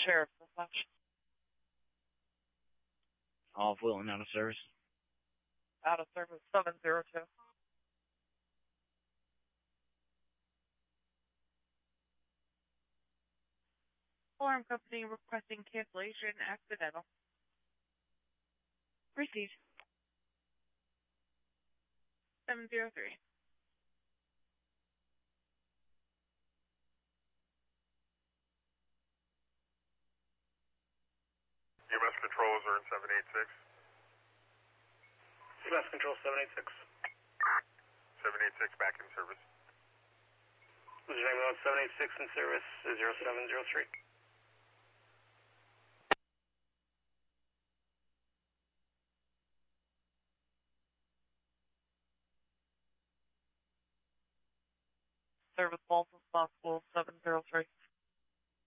Sheriff Dispatch. Off wheel and out of service. Out of service 702. Alarm company requesting cancellation accidental. Proceed. 703. EMS controls are in 786. EMS control 786. 786 back in service. This is ambulance 786 in service 0703. Service fault as possible 703.